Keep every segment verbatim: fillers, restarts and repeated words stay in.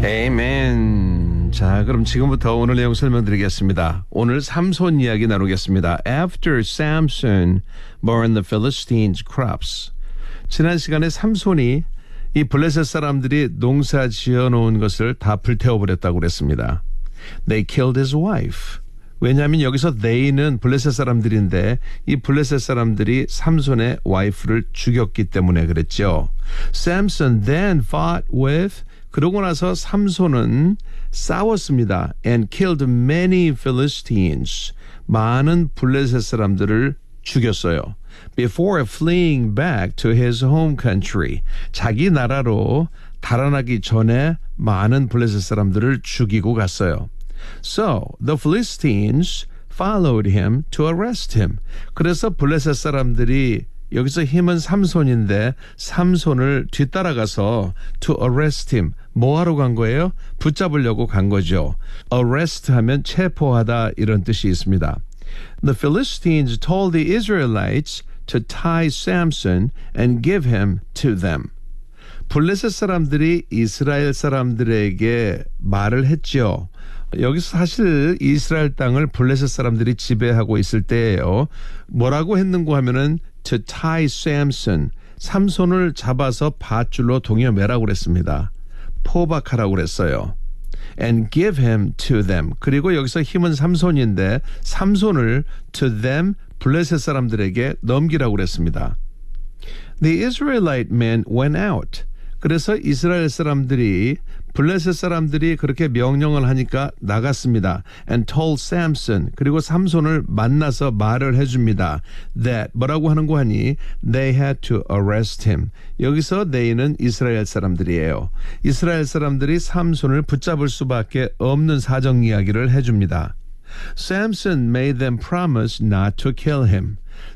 Amen. 자, 그럼 지금부터 오늘 내용 설명드리겠습니다. 오늘 삼손 이야기 나누겠습니다. After Samson burned the Philistines' crops. 지난 시간에 삼손이 이 블레셋 사람들이 농사 지어놓은 것을 다 불태워버렸다고 그랬습니다. They killed his wife. 왜냐하면 여기서 they는 블레셋 사람들인데 이 블레셋 사람들이 삼손의 와이프를 죽였기 때문에 그랬죠. Samson then fought with, 그러고 나서 삼손은 싸웠습니다. And killed many Philistines. 많은 블레셋 사람들을 죽였어요. Before fleeing back to his home country. 자기 나라로 달아나기 전에 많은 블레셋 사람들을 죽이고 갔어요. So the Philistines followed him to arrest him. 그래서 블레셋 사람들이 여기서 힘은 삼손인데 삼손을 뒤따라가서 to arrest him. 뭐 하러 간 거예요? 붙잡으려고 간 거죠. arrest 하면 체포하다 이런 뜻이 있습니다. The Philistines told the Israelites to tie Samson and give him to them. 블레셋 사람들이 이스라엘 사람들에게 말을 했죠. 여기서 사실 이스라엘 땅을 블레셋 사람들이 지배하고 있을 때예요. 뭐라고 했는고 하면은 to tie Samson, 삼손을 잡아서 밧줄로 동여매라고 그랬습니다. 포박하라고 그랬어요. And give him to them. 그리고 여기서 힘은 삼손인데 삼손을 to them, 블레셋 사람들에게 넘기라고 그랬습니다. The Israelite men went out. 그래서 이스라엘 사람들이 블레셋 사람들이 그렇게 명령을 하니까 나갔습니다. And told Samson. 그리고 삼손을 만나서 말을 해줍니다. That 뭐라고 하는 거 하니? They had to arrest him. 여기서 they는 이스라엘 사람들이에요. 이스라엘 사람들이 삼손을 붙잡을 수밖에 없는 사정 이야기를 해줍니다. Samson made them promise not to kill him.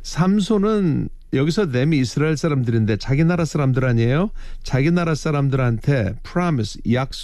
삼손은 여기서 them이 이스라엘 사람들인데 자기 나라 사람들 아니에요? 자기 나라 사람들한테 promise, 약속